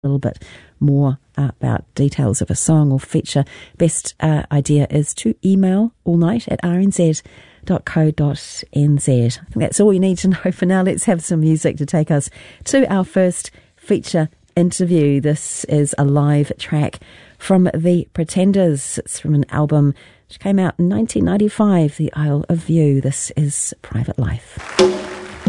little bit more about details of a song or feature, best idea is to email allnight@rnz.co.nz. I think that's all you need to know for now. Let's have some music to take us to our first feature interview. This is a live track from The Pretenders. It's from an album which came out in 1995, The Isle of View. This is Private Life.